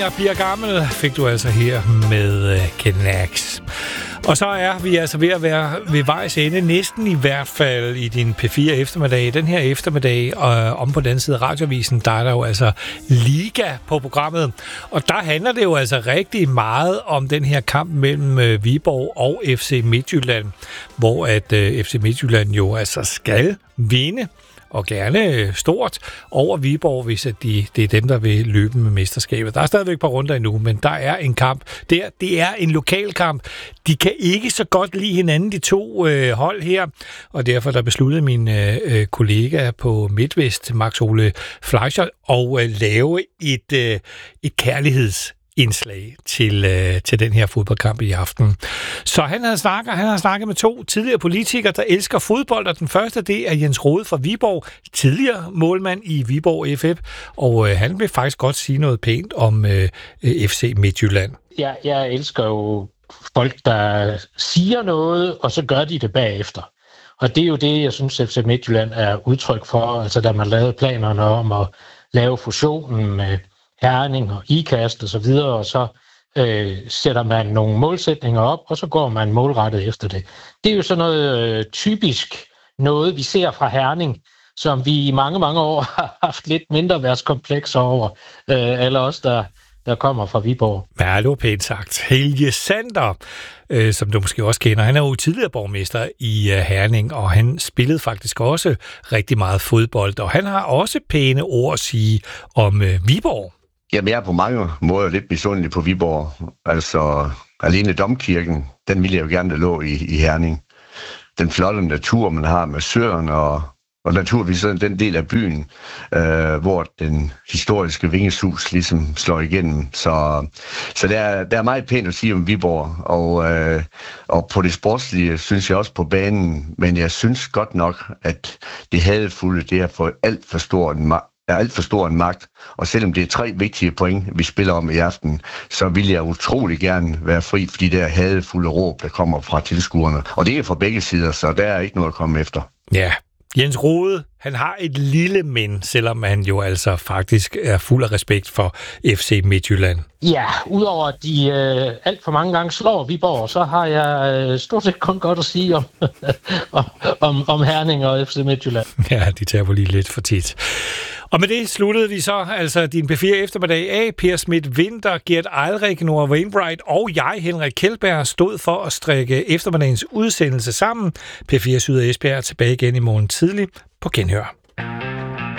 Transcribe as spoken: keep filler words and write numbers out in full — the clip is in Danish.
Jeg bliver gammel, fik du altså her med uh, Knacks. Og så er vi altså ved at være ved vejs ende, næsten i hvert fald i din P fire eftermiddag. Den her eftermiddag, og om på den side af Radioavisen, der er der jo altså Liga på programmet. Og der handler det jo altså rigtig meget om den her kamp mellem uh, Viborg og F C Midtjylland, hvor at uh, F C Midtjylland jo altså skal vinde, og gerne stort, over Viborg, hvis at de, det er dem, der vil løbe med mesterskabet. Der er stadigvæk et par runder endnu, men der er en kamp. Det er, det er en lokal kamp. De kan ikke så godt lide hinanden, de to øh, hold her, og derfor der besluttede min øh, kollega på MidtVest, Max Ole Fleischer, at øh, lave et, øh, et kærligheds indslag til, øh, til den her fodboldkamp i aften. Så han har snakket, han har snakket med to tidligere politikere, der elsker fodbold, og den første, det er Jens Rohde fra Viborg, tidligere målmand i Viborg F F, og øh, han vil faktisk godt sige noget pænt om øh, F C Midtjylland. Ja, jeg elsker jo folk, der siger noget, og så gør de det bagefter. Og det er jo det, jeg synes, F C Midtjylland er udtryk for, altså da man lavede planerne om at lave fusionen med Herning og Ikast og så videre, og så øh, sætter man nogle målsætninger op, og så går man målrettet efter det. Det er jo sådan noget øh, typisk noget, vi ser fra Herning, som vi i mange, mange år har haft lidt mindre værtskomplekser over, øh, eller også der, der kommer fra Viborg. Ja, det var pænt sagt. Helge Sander, øh, som du måske også kender, han er jo tidligere borgmester i øh, Herning, og han spillede faktisk også rigtig meget fodbold, og han har også pæne ord at sige om øh, Viborg. Jamen, jeg er på mange måder lidt misundelig på Viborg. Altså, alene Domkirken, den ville jeg jo gerne, der lå i, i Herning. Den flotte natur, man har med søen og, og naturligvis den del af byen, øh, hvor den historiske Vingeshus ligesom slår igennem. Så, så der, er, der er meget pænt at sige om Viborg, og, øh, og på det sportslige synes jeg også på banen, men jeg synes godt nok, at det hadefulde, det er for alt for stor en magt. er alt for stor en magt, og selvom det er tre vigtige point, vi spiller om i aften, så vil jeg utrolig gerne være fri for de der hadefulde råb, der kommer fra tilskuerne. Og det er fra begge sider, så der er ikke noget at komme efter. Ja, Jens Rohde, han har et lille men, selvom han jo altså faktisk er fuld af respekt for F C Midtjylland. Ja, udover at de øh, alt for mange gange slår Viborg, så har jeg øh, stort set kun godt at sige om, om, om, om Herning og F C Midtjylland. Ja, de tager på lige lidt for tit. Og med det sluttede vi så altså din P fire eftermiddag af. Per Schmidt-Winther, Gert Eilrik, Nora Wainwright og jeg, Henrik Kjeldberg, stod for at strikke eftermiddagens udsendelse sammen. P fire Syd og Esbjerg er tilbage igen i morgen tidlig på genhør.